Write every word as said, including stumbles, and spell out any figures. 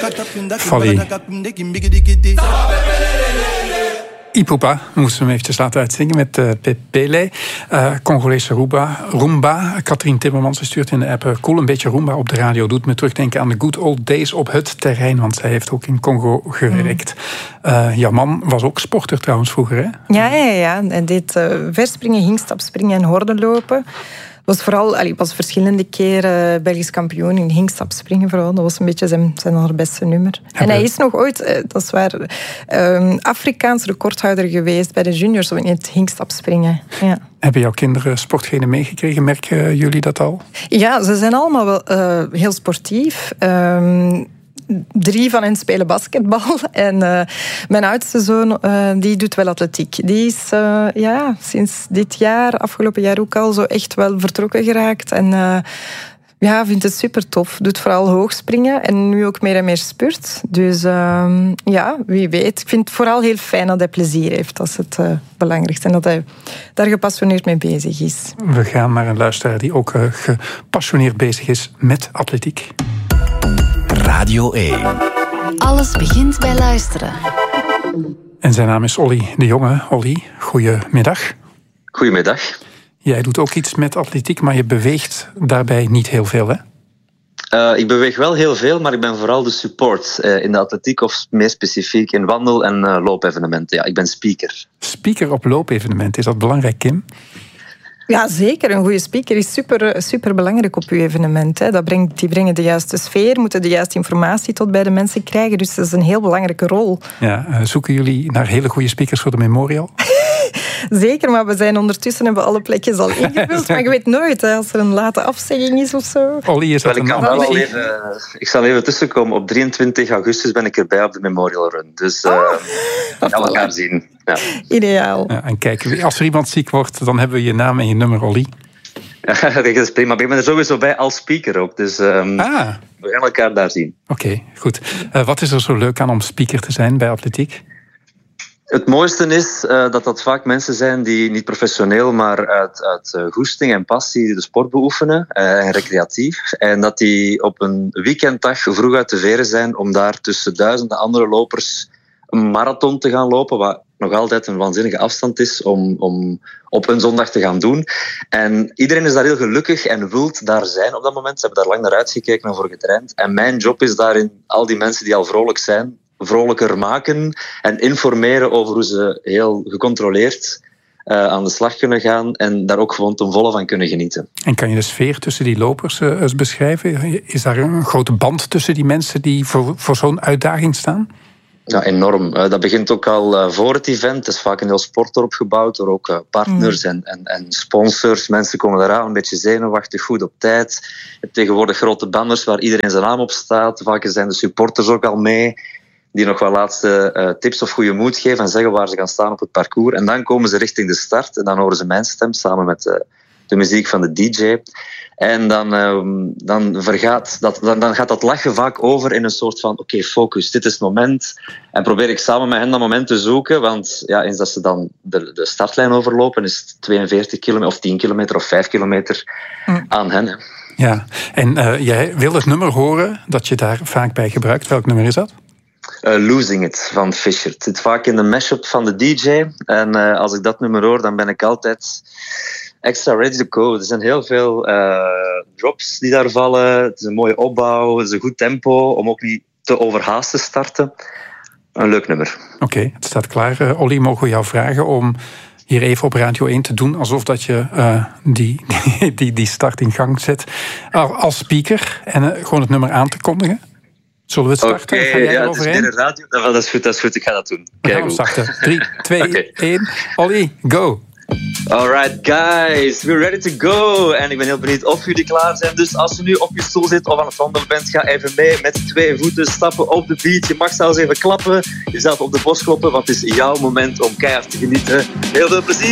Fally. Ipupa, moesten we hem eventjes laten uitzingen met uh, Pepele. Uh, Congolese Roomba. Roomba. Katrien Timmermans stuurt in de app... Uh, cool, een beetje Roomba op de radio doet me terugdenken aan de good old days op het terrein. Want zij heeft ook in Congo gewerkt. Uh, jouw man was ook sporter trouwens vroeger, hè? Ja, ja, ja. Hij deed uh, verspringen, hingstapspringen en hordenlopen. Was vooral, allee, was verschillende keren Belgisch kampioen in hingstapspringen vooral. Dat was een beetje zijn, zijn allerbeste nummer. En hij is nog ooit, dat is waar, um, Afrikaans recordhouder geweest bij de juniors in het hingstapspringen. Ja. Hebben jouw kinderen sportgenen meegekregen? Merken jullie dat al? Ja, ze zijn allemaal wel uh, heel sportief. Um, Drie van hen spelen basketbal. En uh, mijn oudste zoon uh, die doet wel atletiek. Die is uh, ja, sinds dit jaar, afgelopen jaar ook al, zo echt wel vertrokken geraakt. En uh, ja, vindt het super tof. Doet vooral hoogspringen en nu ook meer en meer spurt. Dus uh, ja, wie weet. Ik vind het vooral heel fijn dat hij plezier heeft. Dat is het uh, belangrijkste. En dat hij daar gepassioneerd mee bezig is. We gaan naar een luisteraar die ook uh, gepassioneerd bezig is met atletiek. Radio één. Alles begint bij luisteren. En zijn naam is Olly de Jonge. Olly, goedemiddag. Goedemiddag. Jij doet ook iets met atletiek, maar je beweegt daarbij niet heel veel, hè? Uh, ik beweeg wel heel veel, maar ik ben vooral de support uh, in de atletiek of meer specifiek in wandel- en uh, loopevenementen. Ja, ik ben speaker. Speaker op loopevenementen, is dat belangrijk, Kim? Ja, zeker. Een goede speaker is super, super belangrijk op uw evenement. Hè. Dat brengt, die brengen de juiste sfeer, moeten de juiste informatie tot bij de mensen krijgen. Dus dat is een heel belangrijke rol. Ja, zoeken jullie naar hele goede speakers voor de Memorial? Zeker, maar we zijn ondertussen hebben we alle plekjes al ingevuld. Maar je weet nooit hè, als er een late afzegging is of zo. Olly, is dat wel, ik, kan wel al even, uh, ik zal even tussenkomen. Op drieëntwintig augustus ben ik erbij op de Memorial Run. Dus uh, oh, we gaan elkaar zien. Ja. Ideaal. Ja, en kijk, als er iemand ziek wordt, dan hebben we je naam en je nummer, Olly. Ja, dat is prima. Ik ben er sowieso bij als speaker ook. Dus um, ah. we gaan elkaar daar zien. Oké, okay, goed. Uh, wat is er zo leuk aan om speaker te zijn bij atletiek? Het mooiste is uh, dat dat vaak mensen zijn die niet professioneel, maar uit, uit uh, goesting en passie de sport beoefenen uh, en recreatief. En dat die op een weekenddag vroeg uit de veren zijn om daar tussen duizenden andere lopers een marathon te gaan lopen, wat nog altijd een waanzinnige afstand is om, om op een zondag te gaan doen. En iedereen is daar heel gelukkig en wilt daar zijn op dat moment. Ze hebben daar lang naar uitgekeken en voor getraind. En mijn job is daarin al die mensen die al vrolijk zijn, vrolijker maken en informeren over hoe ze heel gecontroleerd uh, aan de slag kunnen gaan en daar ook gewoon ten volle van kunnen genieten. En kan je de sfeer tussen die lopers uh, eens beschrijven? Is daar een grote band tussen die mensen die voor, voor zo'n uitdaging staan? Ja, enorm. Uh, dat begint ook al uh, voor het event. Het is vaak een heel sportdorp gebouwd door ook uh, partners mm. en, en, en sponsors. Mensen komen eraan een beetje zenuwachtig, goed op tijd. Je hebt tegenwoordig grote banners waar iedereen zijn naam op staat. Vaak zijn de supporters ook al mee, die nog wel laatste uh, tips of goede moed geven en zeggen waar ze gaan staan op het parcours. En dan komen ze richting de start en dan horen ze mijn stem samen met uh, de muziek van de D J. En dan, uh, dan, vergaat dat, dan, dan gaat dat lachen vaak over in een soort van oké, okay, focus, dit is het moment. En probeer ik samen met hen dat moment te zoeken, want ja, eens dat ze dan de, de startlijn overlopen, is het tweeënveertig kilometer of tien kilometer of vijf kilometer mm. aan hen. Hè. Ja, en uh, jij wil het nummer horen dat je daar vaak bij gebruikt. Welk nummer is dat? Uh, Losing It van Fisher. Het zit vaak in de mashup van de D J. En uh, als ik dat nummer hoor, dan ben ik altijd extra ready to go. Er zijn heel veel uh, drops die daar vallen. Het is een mooie opbouw. Het is een goed tempo om ook niet te overhaast te starten. Een leuk nummer. Oké, okay, het staat klaar. Uh, Olly, mogen we jou vragen om hier even op Radio één te doen alsof dat je uh, die, die, die start in gang zet uh, als speaker en uh, gewoon het nummer aan te kondigen? Zullen we het starten? Oké, okay, ja, het is weer een radio. Dat is goed, dat is goed. Ik ga dat doen. We gaan starten. drie, twee, één. Olly, go! Alright guys, we're ready to go. En ik ben heel benieuwd of jullie klaar zijn. Dus als je nu op je stoel zit of aan het wandelen bent, ga even mee met twee voeten stappen op de beat. Je mag zelfs even klappen, jezelf op de borst kloppen, want het is jouw moment om keihard te genieten. Heel veel plezier!